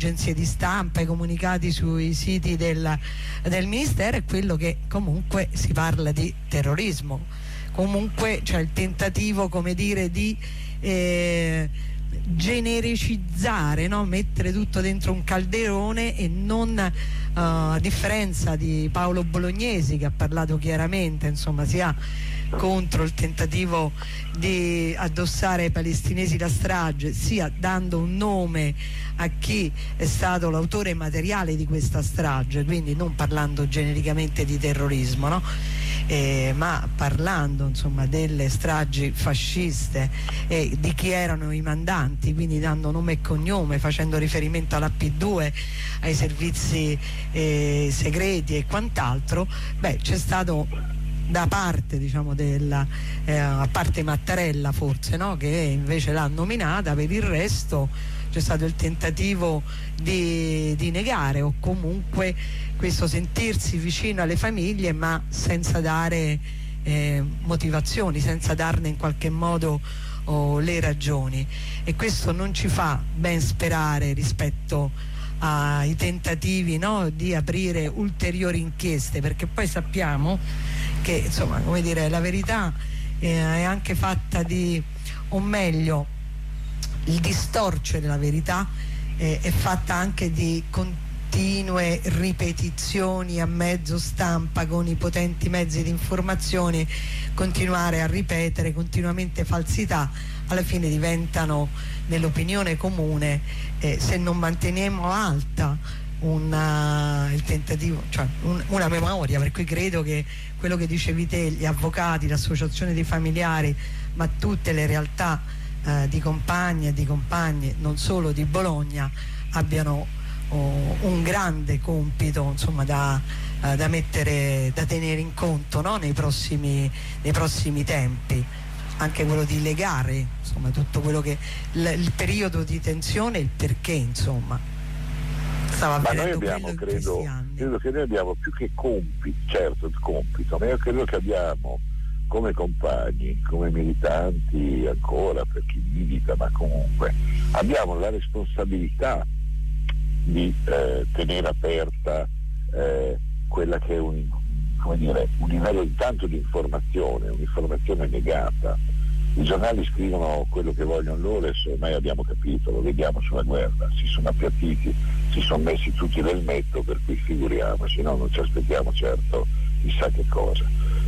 agenzie di stampa, i comunicati sui siti del Ministero, è quello che comunque si parla di terrorismo. Comunque c'è il tentativo, come dire, di genericizzare, no? Mettere tutto dentro un calderone e non, a differenza di Paolo Bolognesi, che ha parlato chiaramente, insomma, sia contro il tentativo di addossare ai palestinesi la strage, sia dando un nome a chi è stato l'autore materiale di questa strage, quindi non parlando genericamente di terrorismo, no? Ma parlando, insomma, delle stragi fasciste e di chi erano i mandanti, quindi dando nome e cognome, facendo riferimento alla P2, ai servizi segreti e quant'altro. C'è stato da parte, diciamo, a parte Mattarella forse, no? Che invece l'ha nominata. Per il resto c'è stato il tentativo di negare, o comunque questo sentirsi vicino alle famiglie ma senza dare motivazioni, senza darne in qualche modo le ragioni, e questo non ci fa ben sperare rispetto ai tentativi, no? Di aprire ulteriori inchieste, perché poi sappiamo che, insomma, come dire, la verità è anche fatta di, o meglio, il distorcere la verità è fatta anche di continue ripetizioni a mezzo stampa, con i potenti mezzi di informazione, continuare a ripetere continuamente falsità, alla fine diventano nell'opinione comune, se non manteniamo alta il tentativo, cioè una memoria, per cui credo che quello che dicevi te, gli avvocati, l'associazione dei familiari, ma tutte le realtà di compagni e di compagni, non solo di Bologna, abbiano un grande compito, insomma, da tenere in conto, no? nei prossimi tempi, anche quello di legare, insomma, tutto quello che il periodo di tensione, il perché, insomma, stava avvenendo. Ma noi abbiamo, credo che noi abbiamo più che compito, certo il compito, ma io credo che abbiamo, come compagni, come militanti ancora, per chi milita, ma comunque abbiamo la responsabilità di tenere aperta quella che è un livello intanto di informazione, un'informazione negata. I giornali scrivono quello che vogliono loro, e ormai abbiamo capito, lo vediamo sulla guerra, si sono appiattiti, si sono messi tutti nel metto, per cui figuriamoci, no? Non ci aspettiamo certo chissà che cosa.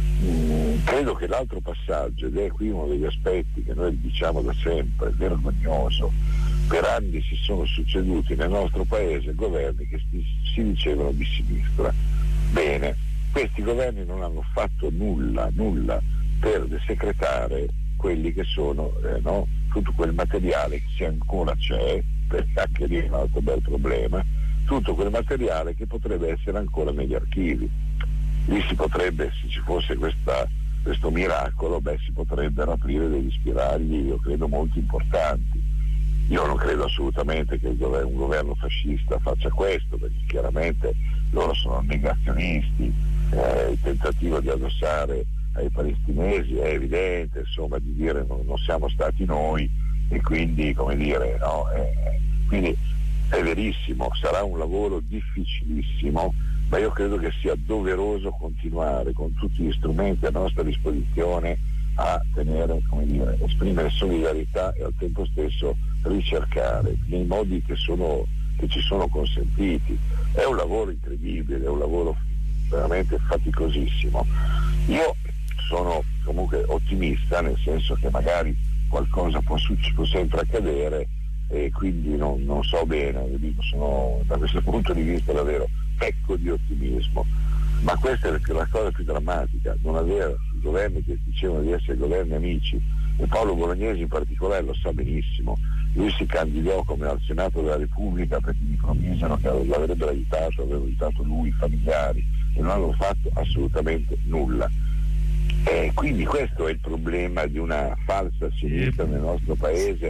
Credo che l'altro passaggio, ed è qui uno degli aspetti che noi diciamo da sempre, vergognoso, per anni si sono succeduti nel nostro paese governi che si dicevano di sinistra. Bene, questi governi non hanno fatto nulla per desecretare quelli che sono tutto quel materiale che, se ancora c'è, perché anche lì è un altro bel problema, tutto quel materiale che potrebbe essere ancora negli archivi. Lì si potrebbe, se ci fosse questo miracolo, si potrebbero aprire degli spiragli, io credo, molto importanti. Io non credo assolutamente che un governo fascista faccia questo, perché chiaramente loro sono negazionisti. Il tentativo di addossare ai palestinesi è evidente, insomma, di dire non siamo stati noi, e quindi, come dire, no? Quindi è verissimo, sarà un lavoro difficilissimo, ma io credo che sia doveroso continuare con tutti gli strumenti a nostra disposizione a tenere, come dire, esprimere solidarietà e al tempo stesso ricercare nei modi che ci sono consentiti. È un lavoro incredibile, è un lavoro veramente faticosissimo. Io sono comunque ottimista, nel senso che magari qualcosa può sempre accadere, e quindi non so bene, sono da questo punto di vista davvero pecco di ottimismo, ma questa è la cosa più drammatica, non avere governi che dicevano di essere governi amici, e Paolo Bolognesi in particolare lo sa benissimo. Lui si candidò come al Senato della Repubblica perché gli promisero che l'avrebbero avrebbero aiutato lui, i familiari, e non hanno fatto assolutamente nulla. Quindi questo è il problema di una falsa sinistra nel nostro paese,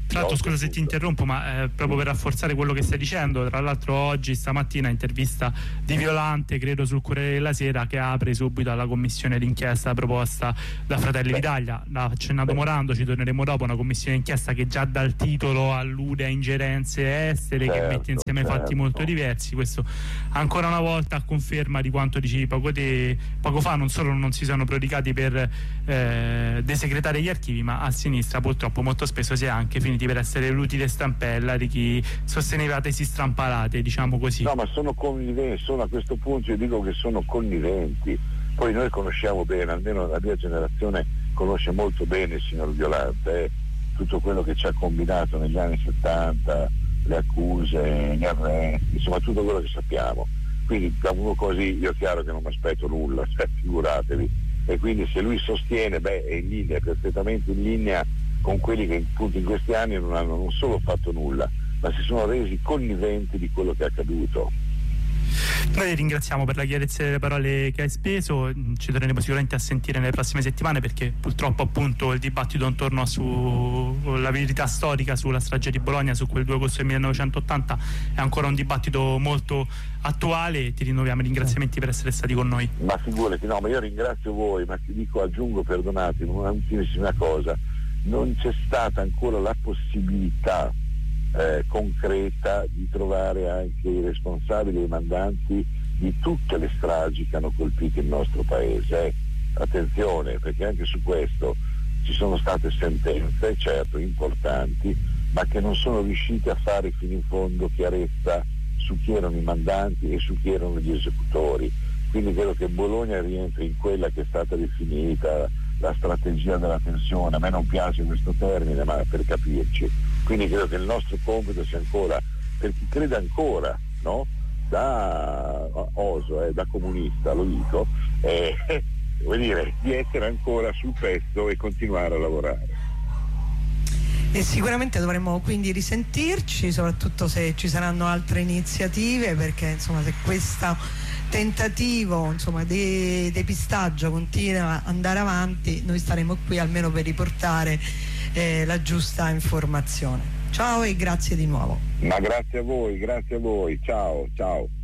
Tra l'altro, scusa se ti interrompo, ma proprio per rafforzare quello che stai dicendo, tra l'altro oggi, stamattina, intervista di Violante, credo sul Corriere della Sera, che apre subito alla commissione d'inchiesta proposta da Fratelli d'Italia. L'ha accennato Morando, ci torneremo dopo, una commissione d'inchiesta che già dal titolo allude a ingerenze estere, che mette insieme fatti molto diversi. Questo ancora una volta a conferma di quanto dicevi poco fa. Non solo non si sono prodigati per desegretare gli archivi, ma a sinistra purtroppo molto spesso si è anche finiti per essere l'utile stampella di chi sosteneva tesi strampalate, diciamo così. No, ma sono conniventi, a questo punto io dico che sono conniventi. Poi noi conosciamo bene, almeno la mia generazione conosce molto bene il signor Violante, tutto quello che ci ha combinato negli anni 70, le accuse, gli arresti, insomma tutto quello che sappiamo. Quindi da uno così io è chiaro che non mi aspetto nulla, figuratevi. E quindi se lui sostiene, è in linea, è perfettamente in linea con quelli che appunto in questi anni non hanno non solo fatto nulla, ma si sono resi conniventi di quello che è accaduto. Noi ringraziamo per la chiarezza delle parole che hai speso, ci torneremo sicuramente a sentire nelle prossime settimane, perché purtroppo appunto il dibattito intorno sulla verità storica sulla strage di Bologna, su quel 2 agosto del 1980, è ancora un dibattito molto attuale. Ti rinnoviamo i ringraziamenti per essere stati con noi. Ma figurati, no, ma io ringrazio voi, ma ti dico, aggiungo, perdonatemi, un'ultimissima cosa: non c'è stata ancora la possibilità concreta di trovare anche i responsabili e i mandanti di tutte le stragi che hanno colpito il nostro paese. Attenzione, perché anche su questo ci sono state sentenze, certo importanti, ma che non sono riuscite a fare fino in fondo chiarezza su chi erano i mandanti e su chi erano gli esecutori. Quindi credo che Bologna rientri in quella che è stata definita la strategia della tensione. A me non piace questo termine, ma per capirci. Quindi credo che il nostro compito sia ancora, per chi crede ancora, no? Da oso, da comunista, lo dico, vuol dire di essere ancora sul pezzo e continuare a lavorare. E sicuramente dovremo quindi risentirci, soprattutto se ci saranno altre iniziative, perché insomma se questo tentativo di depistaggio continua ad andare avanti, noi staremo qui almeno per riportare la giusta informazione. Ciao e grazie di nuovo. Ma grazie a voi, ciao.